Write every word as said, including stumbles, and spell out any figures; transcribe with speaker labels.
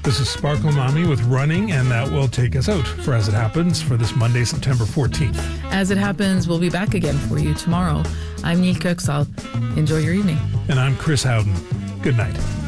Speaker 1: This is Sparkle Mommy with Running, and that will take us out for As It Happens for this Monday, September fourteenth.
Speaker 2: As It Happens, we'll be back again for you tomorrow. I'm Neil Kirksall. Enjoy your evening.
Speaker 1: And I'm Chris Howden. Good night.